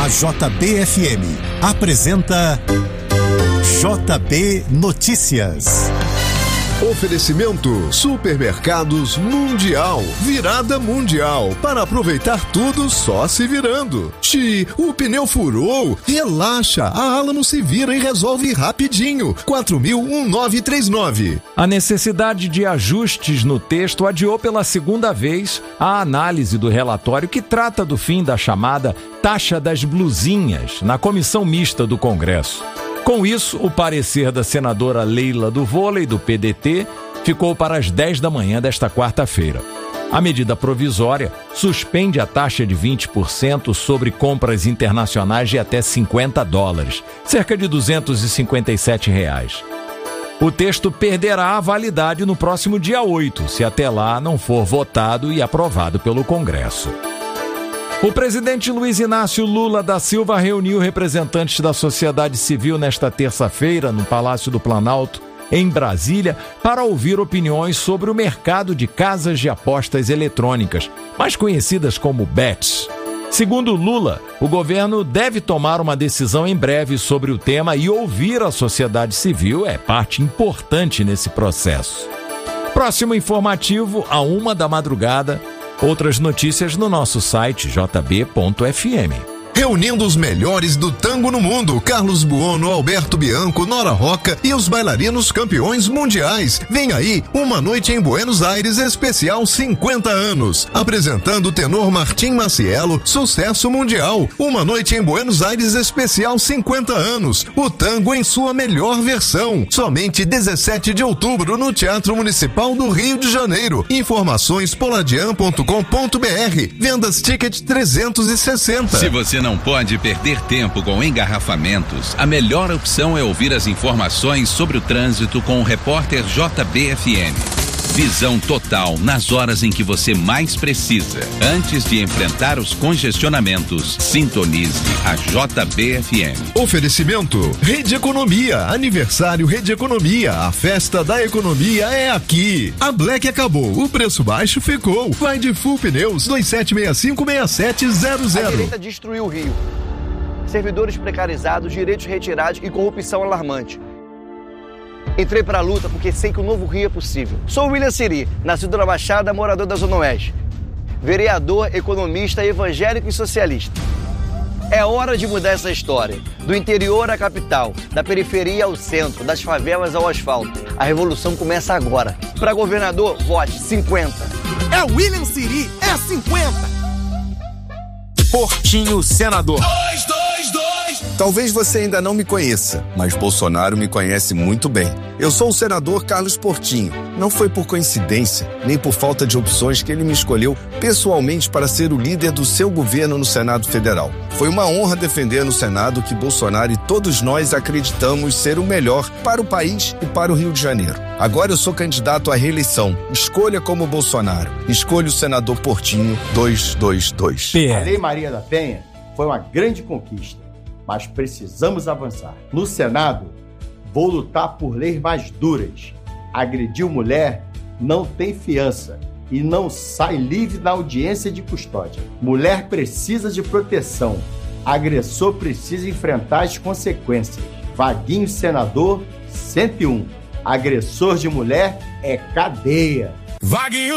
A JB-FM apresenta JB Notícias. Oferecimento Supermercados Mundial. Virada mundial. Para aproveitar tudo só se virando. O pneu furou. Relaxa, a Alamo se vira e resolve rapidinho. 4000-1939. A necessidade de ajustes no texto adiou pela segunda vez a análise do relatório que trata do fim da chamada taxa das blusinhas na comissão mista do Congresso. Com isso, o parecer da senadora Leila do Vôlei, do PDT, ficou para as 10 da manhã desta quarta-feira. A medida provisória suspende a taxa de 20% sobre compras internacionais de até $50, cerca de R$257. O texto perderá a validade no próximo dia 8, se até lá não for votado e aprovado pelo Congresso. O presidente Luiz Inácio Lula da Silva reuniu representantes da sociedade civil nesta terça-feira no Palácio do Planalto, em Brasília, para ouvir opiniões sobre o mercado de casas de apostas eletrônicas, mais conhecidas como bets. Segundo Lula, o governo deve tomar uma decisão em breve sobre o tema e ouvir a sociedade civil é parte importante nesse processo. Próximo informativo, à 1 da madrugada. Outras notícias no nosso site jb.fm. Reunindo os melhores do tango no mundo, Carlos Buono, Alberto Bianco, Nora Roca e os bailarinos campeões mundiais. Vem aí, Uma Noite em Buenos Aires especial 50 anos. Apresentando o tenor Martim Macielo, sucesso mundial. Uma Noite em Buenos Aires especial 50 anos. O tango em sua melhor versão. Somente 17 de outubro no Teatro Municipal do Rio de Janeiro. Informações poladian.com.br. Vendas ticket 360. Se você não pode perder tempo com engarrafamentos, a melhor opção é ouvir as informações sobre o trânsito com o repórter JB-FM. Visão total nas horas em que você mais precisa. Antes de enfrentar os congestionamentos, sintonize a JB-FM. Oferecimento Rede Economia. Aniversário Rede Economia. A festa da economia é aqui. A Black acabou. O preço baixo ficou. Vai de Full Pneus 2765-6700. A direita destruiu o Rio. Servidores precarizados, direitos retirados e corrupção alarmante. Entrei para a luta porque sei que o novo Rio é possível. Sou William Siri, nascido na Baixada, morador da Zona Oeste. Vereador, economista, evangélico e socialista. É hora de mudar essa história. Do interior à capital, da periferia ao centro, das favelas ao asfalto. A revolução começa agora. Para governador, vote 50. É William Siri, é 50. Portinho Senador. 222. Talvez você ainda não me conheça, mas Bolsonaro me conhece muito bem. Eu sou o senador Carlos Portinho. Não foi por coincidência, nem por falta de opções que ele me escolheu pessoalmente para ser o líder do seu governo no Senado Federal. Foi uma honra defender no Senado o que Bolsonaro e todos nós acreditamos ser o melhor para o país e para o Rio de Janeiro. Agora eu sou candidato à reeleição. Escolha como Bolsonaro. Escolha o senador Portinho 222. A Lei Maria da Penha foi uma grande conquista, mas precisamos avançar. No Senado, vou lutar por leis mais duras. Agrediu mulher não tem fiança e não sai livre na audiência de custódia. Mulher precisa de proteção. Agressor precisa enfrentar as consequências. Vaguinho Senador 101. Agressor de mulher é cadeia. Vaguinho